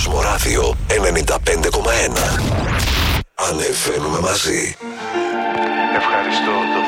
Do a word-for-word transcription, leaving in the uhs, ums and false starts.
Κοσμοράδιο ενενήντα πέντε κόμμα ένα. Ανεβαίνουμε μαζί. Ευχαριστώ.